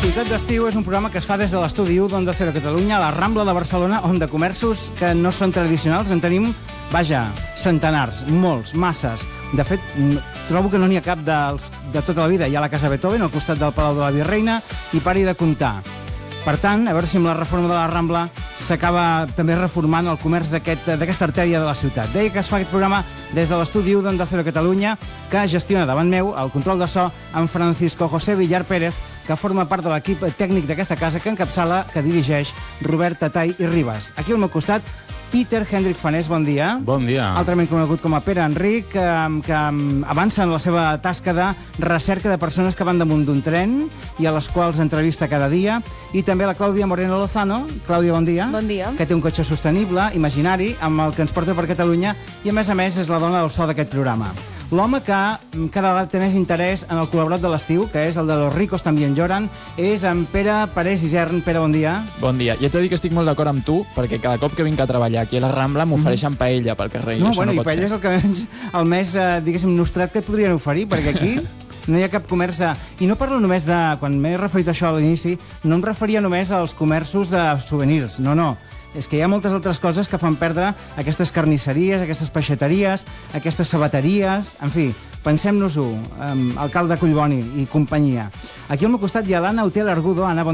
Ciutat d'Estiu és un programa que es fa des de l'estudi 1 d'Onda Cero Catalunya a la Rambla de Barcelona, on de comerços que no són tradicionals en tenim, vaja, centenars, molts, masses. De fet, trobo que no n'hi ha cap de tota la vida. Hi ha la Casa Beethoven, al costat del Palau de la Virreina, i pari de comptar. Per tant, a veure si amb la reforma de la Rambla s'acaba també reformant el comerç d'aquesta artèria de la ciutat. Deia que es fa aquest programa des de l'estudi 1 d'Onda Cero Catalunya, que gestiona davant meu el control de so amb Francisco José Villar Pérez, que forma part de l'equip tècnic d'aquesta casa, que encapçala, que dirigeix Robert Tatay i Ribas. Aquí al meu costat, Peter Hendrik Fanés, bon dia. Bon dia. Altrament conegut com a Pere Enric, que avança en la seva tasca de recerca de persones que van damunt d'un tren i a les quals entrevista cada dia. I també la Clàudia Moreno Lozano. Clàudia, bon dia. Bon dia. Que té un cotxe sostenible, imaginari, amb el que ens porta per Catalunya i, a més, és la dona del so d'aquest programa. L'home que cada vegada té més interès en el col·laborat de l'estiu, que és el de Los ricos también lloran, és en Pere Parés Isern. Pere, bon dia. Bon dia. I haig de dir que estic molt d'acord amb tu, perquè cada cop que vinc a treballar aquí a la Rambla m'ofereixen paella pel carrer. No, i paella és el més, diguéssim, nostrat que et podrien oferir, perquè aquí no hi ha cap comerç de... I no parlo només de... Quan m'he referit a això a l'inici, no em referia només als comerços de souvenirs, no. És que hi ha moltes altres coses que fan perdre aquestes carnisseries, aquestes peixateries, aquestes sabateries... En fi, pensem-nos-ho, alcalde Collboni i companyia. Aquí al meu costat hi ha l'Anna Utiel Argudo. Anna, bon